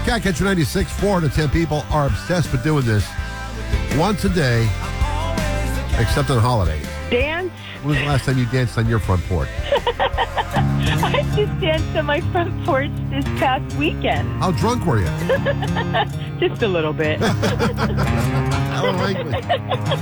Cat Catcher 96, 4 to 10 people are obsessed with doing this once a day, except on holidays. Dance? When was the last time you danced on your front porch? I just danced on my front porch this past weekend. How drunk were you? Just a little bit. Alan Langley.